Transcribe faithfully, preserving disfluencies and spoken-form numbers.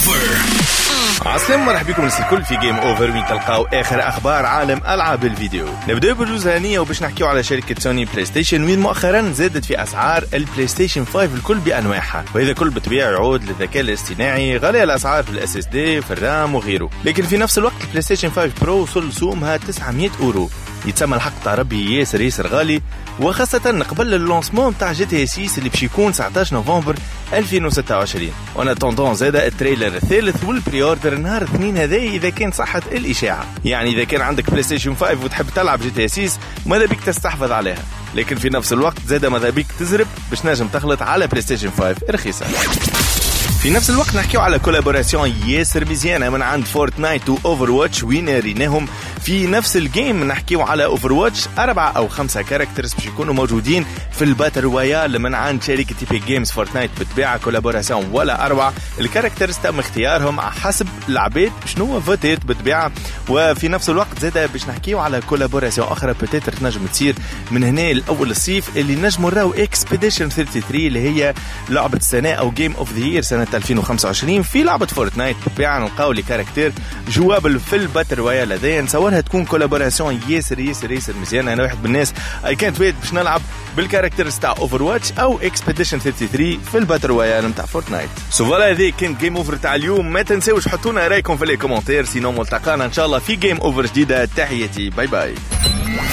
عسلامة، مرحبا بكم الناس الكل في جيم اوفر، وين تلقاو اخر اخبار عالم العاب الفيديو. نبداو بالجوز هانية وباش نحكيو على شركة سوني بلاي ستيشن، وين مؤخرا زادت في اسعار البلاي ستيشن خمسة الكل بانواعها، وهذا كل بطبيعة يعود للذكاء الاصطناعي، غلاء الاسعار في الاس اس دي في الرام وغيره. لكن في نفس الوقت البلاي ستيشن خمسة برو وصل سومها تسعمية اورو، يتسمى الحق تاع ربي ياسر ياسر غالي، وخاصة قبل اللونسمون تاع جي تي ستة اللي باش يكون تسعطاش نوفمبر ألفين وستة وعشرين. وانا طوندون زاد التريلر الثالث والبري اوردر نهار اثنين هذا اذا كان صحت الاشاعه. يعني اذا كان عندك بلاي ستيشن خمسة وتحب تلعب جي تي ستة ماذا بك تستحفظ عليها، لكن في نفس الوقت زاد ماذا بك تزرب باش نجم تخلط على بلاي ستيشن خمسة رخيصه. في نفس الوقت نحكيو على كولابوراسيون ياسر مزيانه من عند فورتنايت و اوفر واتش، وين ريناهم في نفس الجيم. نحكيو على اوفر واتش أربعة أو خمسة كاركترز باش يكونوا موجودين في الباتل رويال من عند شركة ايبك جيمز. فورتنايت بتبيع كولابوراسيون ولا أربعة الكاركترز تم اختيارهم حسب العباد شنو فوتيت بتبيع. وفي نفس الوقت زاده باش نحكيو على كولابوراسيون اخرى بتاتر تنجم تصير من هنا لاول الصيف، اللي نجموا نراو اكسبيديشن ثلاثة وثلاثين اللي هي لعبه السنه او جيم اوف ذا يير سنه ألفين وخمسة وعشرين. في لعبه فورتنايت بتبيع نلقاو لي كاركتير جوابل في الباتل رويال هذايا، نصورها تكون كولابوراسيون ياسر ياسر ياسر مزيانه. انا واحد من الناس اي كانت ويت باش نلعب بالكاركترز تاع اوفر واتش او اكسبيديشن ثلاثة وثلاثين في الباتل رويال نتاع فورتنايت. سو فوالا هذه كانت جيم اوفر تاع اليوم. ما تنساوش حطونا رايكم في لي كومنتير، سينو ملتقانا ان شاء الله في جيم اوفر جديده. تحياتي، باي باي.